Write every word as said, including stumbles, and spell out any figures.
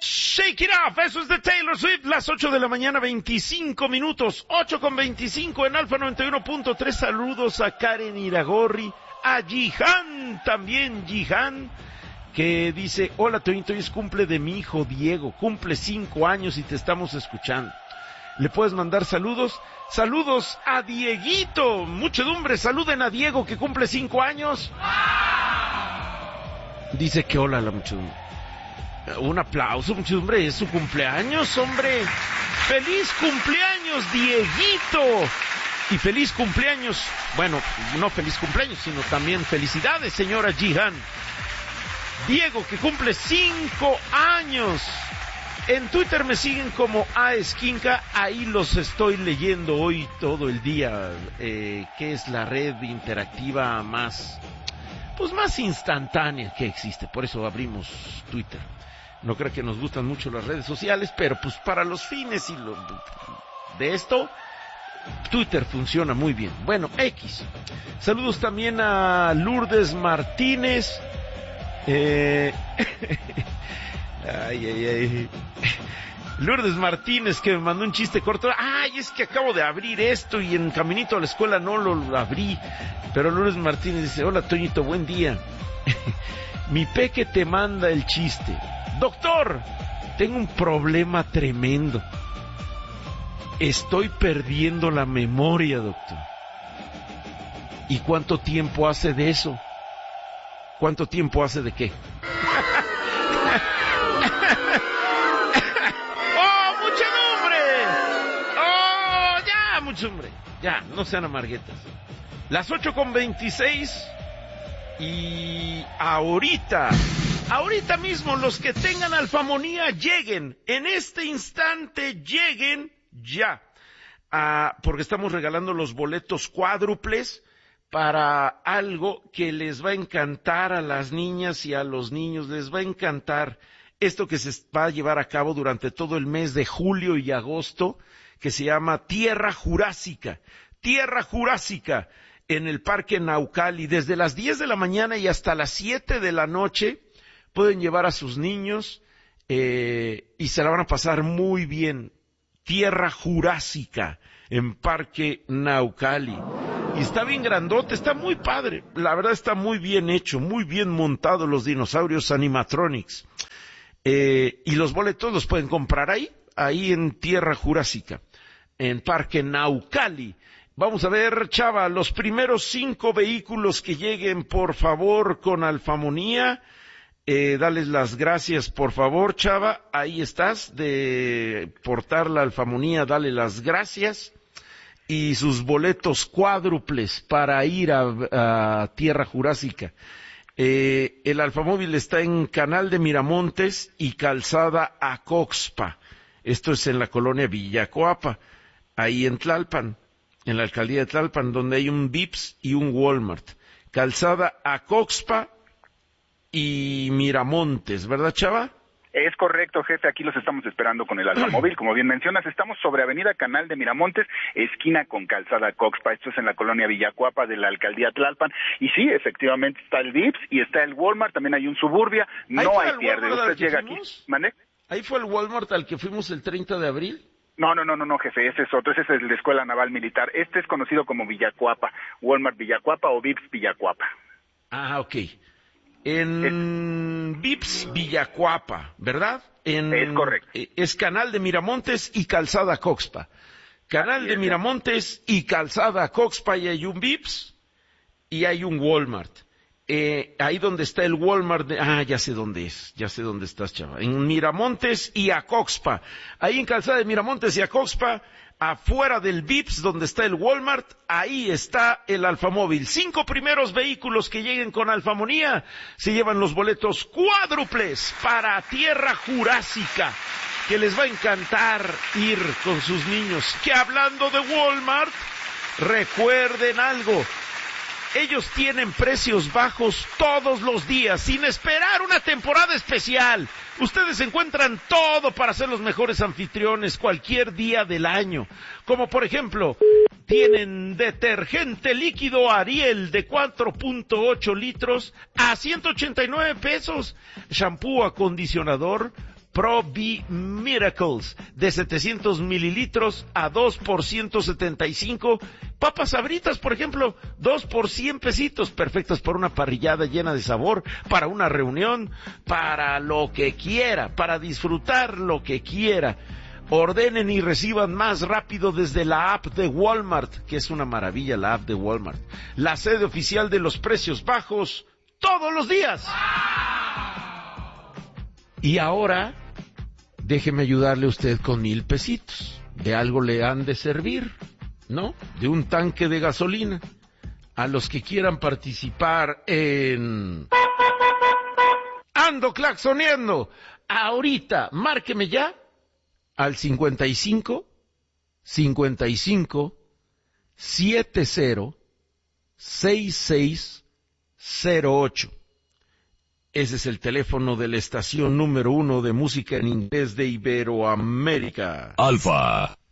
Shake It Off, eso es de Taylor Swift, las ocho de la mañana, veinticinco minutos, ocho con veinticinco en Alfa noventa y uno punto tres. Saludos a Karen Iragorri, a Jihan, también Jihan, que dice, hola Toñito, hoy es cumple de mi hijo Diego, cumple cinco años y te estamos escuchando. ¿Le puedes mandar saludos? Saludos a Dieguito, muchedumbre, saluden a Diego que cumple cinco años. Dice que hola la muchedumbre. Un aplauso, muchedumbre, es su cumpleaños, hombre. ¡Feliz cumpleaños, Dieguito! Y feliz cumpleaños, bueno, no feliz cumpleaños, sino también felicidades, señora Jihan. Diego, que cumple cinco años. En Twitter me siguen como Aesquinca, ahí los estoy leyendo hoy todo el día, eh, que es la red interactiva más, pues más instantánea que existe, por eso abrimos Twitter. No creo que nos gustan mucho las redes sociales, pero pues para los fines y lo, de esto, Twitter funciona muy bien. Bueno, X. Saludos también a Lourdes Martínez. Eh... ay, ay, ay. Lourdes Martínez, que me mandó un chiste corto. Ay, es que acabo de abrir esto y en caminito a la escuela no lo abrí. Pero Lourdes Martínez dice, hola Toñito, buen día. Mi peque te manda el chiste. Doctor, tengo un problema tremendo. Estoy perdiendo la memoria, doctor. ¿Y cuánto tiempo hace de eso? ¿Cuánto tiempo hace de qué? ¡Oh, muchedumbre! ¡Oh, ya, muchedumbre! Ya, no sean amarguetas. Las ocho con veintiséis y ahorita... Ahorita mismo los que tengan alfamonía lleguen, en este instante lleguen ya, ah, porque estamos regalando los boletos cuádruples para algo que les va a encantar a las niñas y a los niños, les va a encantar esto que se va a llevar a cabo durante todo el mes de julio y agosto, que se llama Tierra Jurásica, Tierra Jurásica en el Parque Naucali, desde las diez de la mañana y hasta las siete de la noche. Pueden llevar a sus niños eh, y se la van a pasar muy bien. Tierra Jurásica en Parque Naucali. Y está bien grandote, está muy padre. La verdad está muy bien hecho, muy bien montado los dinosaurios animatronics. Eh, y los boletos los pueden comprar ahí, ahí en Tierra Jurásica, en Parque Naucali. Vamos a ver, Chava, los primeros cinco vehículos que lleguen, por favor, con alfamonía. Eh, dales las gracias, por favor, Chava, ahí estás, de portar la alfamonía, dale las gracias, y sus boletos cuádruples para ir a, a Tierra Jurásica. Eh, el alfamóvil está en Canal de Miramontes y Calzada Acoxpa, esto es en la colonia Villacoapa, ahí en Tlalpan, en la alcaldía de Tlalpan, donde hay un Vips y un Walmart. Calzada Acoxpa y Miramontes, ¿verdad, Chava? Es correcto, jefe, aquí los estamos esperando con el alfamóvil. Como bien mencionas, estamos sobre Avenida Canal de Miramontes, esquina con Calzada Coxpa. Esto es en la colonia Villacuapa de la alcaldía Tlalpan. Y sí, efectivamente está el Vips y está el Walmart, también hay un Suburbia. No hay pierde, usted llega aquí. ¿Mande? ¿Ahí fue el Walmart al que fuimos el treinta de abril? No, no, no, no, no, jefe, ese es otro, ese es el de Escuela Naval Militar. Este es conocido como Villacuapa, Walmart Villacuapa o Vips Villacuapa. Ah, ok. En Vips Villacuapa, ¿verdad? En, es correcto. Es Canal de Miramontes y Calzada Coxpa. Canal de Miramontes y Calzada Coxpa, y hay un Vips y hay un Walmart. Eh, ahí donde está el Walmart, de, ah, ya sé dónde es, ya sé dónde estás, chava. En Miramontes y Acoxpa. Ahí en Calzada de Miramontes y Acoxpa, afuera del Vips, donde está el Walmart, ahí está el alfamóvil. Cinco primeros vehículos que lleguen con alfamonía se llevan los boletos cuádruples para Tierra Jurásica, que les va a encantar ir con sus niños. Que hablando de Walmart, recuerden algo. Ellos tienen precios bajos todos los días, sin esperar una temporada especial. Ustedes encuentran todo para ser los mejores anfitriones cualquier día del año. Como por ejemplo, tienen detergente líquido Ariel de cuatro punto ocho litros a ciento ochenta y nueve pesos. Shampoo acondicionador Pro B Miracles de setecientos mililitros a dos por ciento setenta y cinco. Papas Sabritas, por ejemplo, dos por cien pesitos, perfectas para una parrillada llena de sabor, para una reunión, para lo que quiera, para disfrutar lo que quiera. Ordenen y reciban más rápido desde la app de Walmart, que es una maravilla la app de Walmart. La sede oficial de los precios bajos todos los días. Y ahora, déjeme ayudarle a usted con mil pesitos. De algo le han de servir, ¿no? De un tanque de gasolina. A los que quieran participar en... Ando claxoneando. Ahorita, márqueme ya. Al cincuenta y cinco, cincuenta y cinco, setenta, sesenta y seis cero ocho. Ese es el teléfono de la estación número uno de música en inglés de Iberoamérica. Alfa.